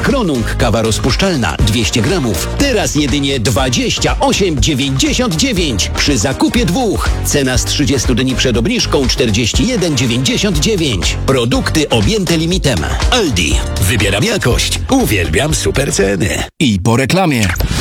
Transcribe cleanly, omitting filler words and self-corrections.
oraz Kronung kawa rozpuszczalna 200 gramów. Teraz jedynie 28,99 przy zakupie dwóch. Cena z 30 dni przed obniżką 41,99. Produkty objęte limitem. Aldi. Wybieram jakość. Uwielbiam super ceny. I po reklamie.